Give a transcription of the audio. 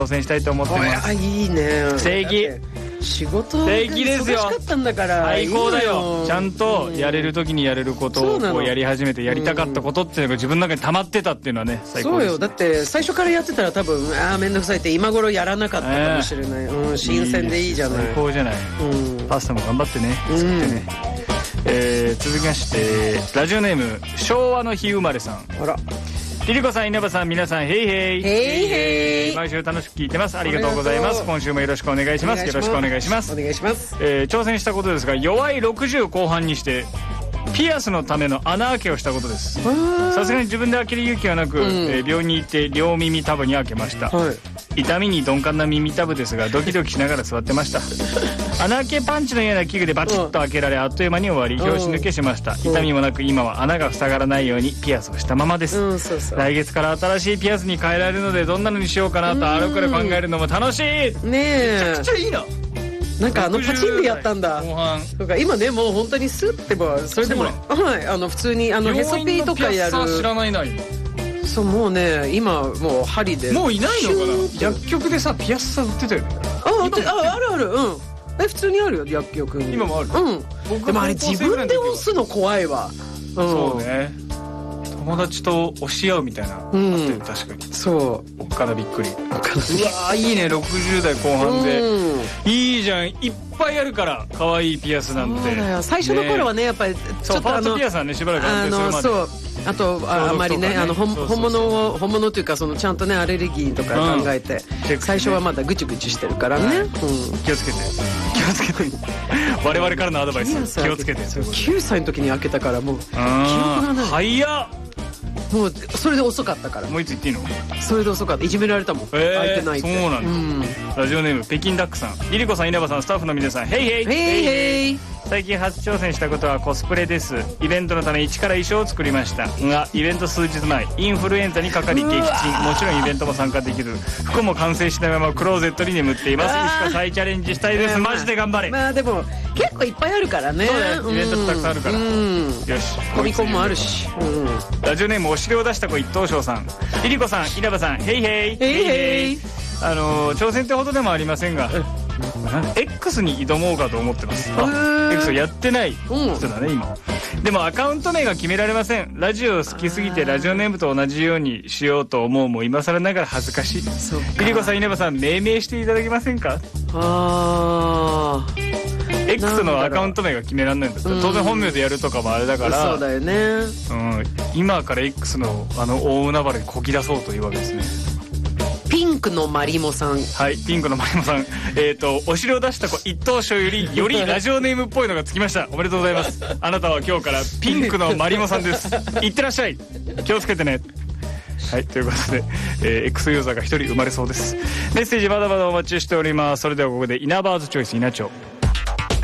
挑戦したいと思ってます。 いいね。 正義。 仕事が忙しかったんだから最高だよ。ちゃんとやれる時にやれることをやり始めて、やりたかったことっていうのが自分の中に溜まってたっていうのはね、最高です。 そうよ。だって最初からやってたら多分めんどくさいって今頃やらなかったかもしれない。新鮮でいいじゃない。 最高じゃない。パスタも頑張ってね、作ってね。続きましてラジオネーム昭和の日生まれさん。 あら、 リリコさん、稲葉さん、皆さん、ヘイヘイ。 ヘイヘイ。 毎週楽しく聞いてます。ありがとうございます。今週もよろしくお願いします。よろしくお願いします。 お願いします。 挑戦したことですが、弱い60後半にしてピアスのための穴開けをしたことです。さすがに自分で開ける勇気はなく、病院に行って両耳たぶに開けました。痛みに鈍感な耳たぶですが、ドキドキしながら座ってました。穴開けパンチのような器具でバチッと開けられ、あっという間に終わり、拍子抜けしました。痛みもなく、今は穴が塞がらないようにピアスをしたままです。来月から新しいピアスに変えられるので、どんなのにしようかなとあれこれ考えるのも楽しい。ねえ、 めちゃくちゃいいな。 なんかパチンでやったんだ。そうか、今ね、もう本当にスッてもそれでも普通にへそピーとかやる。 知らないな。 そう、もうね、今もう針でもういないのかな。薬局でさピアスさ売ってたよね。 あるある。普通にあるよ、薬局に。 今もある。 でもあれ自分で押すの怖いわ。 そうね、友達と押し合うみたいな、確かに。そう、おっかなびっくり。うわー、いいね。60代後半でいいじゃん。いっぱいあるから可愛いピアスなんて。 最初の頃はね、やっぱりちょっとパーツピアスはね、しばらく安定するまで。 あとあまりね、本物というか、そのちゃんとね、アレルギーとか考えて、最初はまだぐちぐちしてるからね。 気をつけて我々からのアドバイス、気をつけて。 9歳の時に開けたから、もう記憶がない。 早っ。 もうそれで遅かったから。 もういつ言っていいの。 それで遅かった。いじめられたもん、開いてないって。 そうなんだ。ラジオネーム北京ダックさん。リリコさん、稲葉さん、スタッフの皆さん、ヘイヘイヘイヘイ。 最近初挑戦したことはコスプレです。イベントのため一から衣装を作りましたが、イベント数日前インフルエンザにかかり撃沈。もちろんイベントも参加できず、服も完成しないままクローゼットに眠っています。いつか再チャレンジしたいです。マジで頑張れ。 まあでも結構いっぱいあるからね。 そうね、イベントもたくさんあるから。よし、 コミコンもあるし。 ラジオネームお尻を出した子一等賞さん。リリコさん、稲葉さん、ヘイヘイヘイヘイ。 挑戦ってほどでもありませんが、X に挑もうかと思ってます。X やってない人だね、今。でもアカウント名が決められません。ラジオ好きすぎてラジオネームと同じようにしようと思うも今更ながら恥ずかしい。リリコさん、稲葉さん、命名していただけませんか。X のアカウント名が決められないんだったら、当然本名でやるとかもあれだから。 そうだよね。 今から X の大海原にこぎ出そうというわけですね。 ピンクのマリモさん。 はい、ピンクのマリモさん。お尻を出した子一等賞よりラジオネームっぽいのがつきました。おめでとうございます。あなたは今日からピンクのマリモさんです。いってらっしゃい。気をつけてね。はい、ということで、X ユーザーが一人生まれそうです。メッセージまだまだお待ちしております。それではここでイナバーズチョイス稲町。